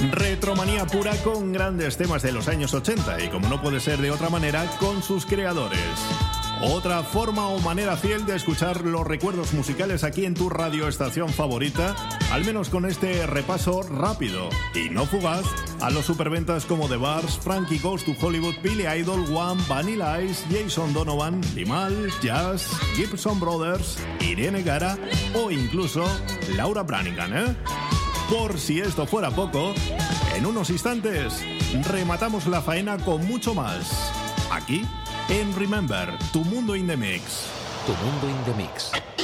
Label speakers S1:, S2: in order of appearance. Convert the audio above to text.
S1: Retromanía pura con grandes temas de los años 80 y, como no puede ser de otra manera, con sus creadores. Otra forma o manera fiel de escuchar los recuerdos musicales aquí en tu radioestación favorita, al menos con este repaso rápido y no fugaz a los superventas como The Bars, Frankie Goes to Hollywood, Billy Idol, Wham, Vanilla Ice, Jason Donovan, Limahl, Jazz, Gibson Brothers, Irene Cara o incluso Laura Branigan, ¿eh? Por si esto fuera poco, en unos instantes rematamos la faena con mucho más. Aquí en Remember, Tu Mundo in the Mix.
S2: Tu Mundo in the Mix.